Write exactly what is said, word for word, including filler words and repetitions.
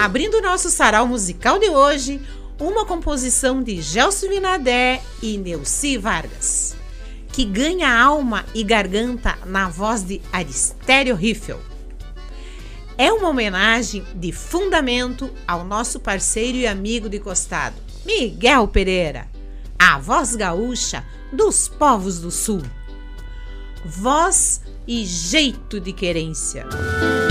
Abrindo o nosso sarau musical de hoje, uma composição de Gelson Vinadé e Neuci Vargas, que ganha alma e garganta na voz de Aristério Riffel. É uma homenagem de fundamento ao nosso parceiro e amigo de costado, Miguel Pereira, a voz gaúcha dos povos do sul. Voz e jeito de querência.